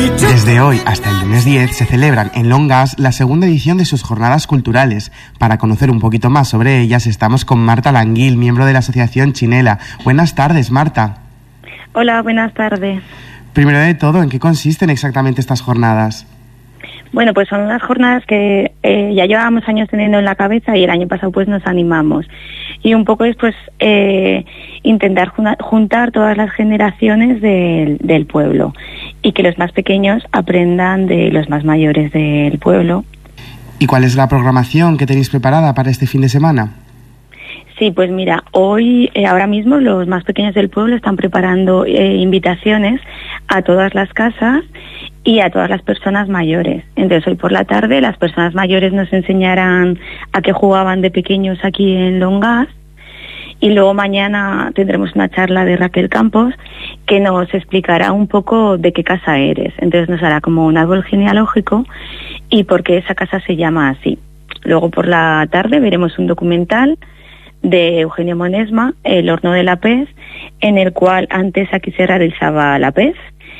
Desde hoy hasta el lunes 10 se celebran en Longas la segunda edición de sus jornadas culturales. Para conocer un poquito más sobre ellas estamos con Marta Languil, miembro de la Asociación Chinela. Buenas tardes, Marta. Hola, buenas tardes. Primero de todo, ¿en qué consisten exactamente estas jornadas? Bueno, pues son unas jornadas que ya llevábamos años teniendo en la cabeza y el año pasado pues nos animamos. Y un poco es pues intentar juntar todas las generaciones del pueblo y que los más pequeños aprendan de los más mayores del pueblo. ¿Y cuál es la programación que tenéis preparada para este fin de semana? Sí, pues mira, hoy, ahora mismo los más pequeños del pueblo están preparando invitaciones a todas las casas y a todas las personas mayores. Entonces hoy por la tarde las personas mayores nos enseñarán a qué jugaban de pequeños aquí en Longas y luego mañana tendremos una charla de Raquel Campos que nos explicará un poco de qué casa eres. Entonces nos hará como un árbol genealógico y por qué esa casa se llama así. Luego por la tarde veremos un documental de Eugenio Monesma, El horno de la pez, en el cual antes aquí se realizaba la pez